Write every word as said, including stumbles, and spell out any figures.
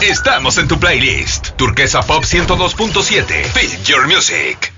Estamos en tu playlist. Turquesa Pop ciento dos punto siete. Fit Your Music.